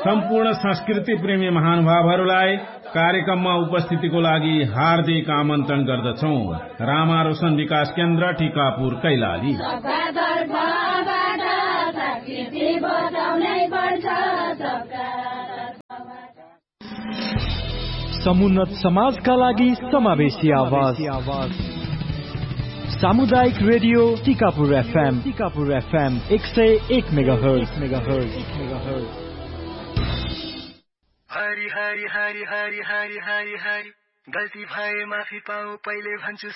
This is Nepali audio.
सम्पूर्ण संस्कृति प्रेमी महानुभावहरूलाई कार्यक्रममा उपस्थितिको लागि हार्दिक आमन्त्रण गर्दछौं। रामा रोशन विकास केन्द्र टिकापुर कैलाली। समुन्नत समाजका लागि समावेशी आवाज सामुदायिक radio Tikapur FM 101 megahertz. Hari Hari Hari Hari Hari Hari Hari गल्ती भए माफी पाऊ पहिले भन्छु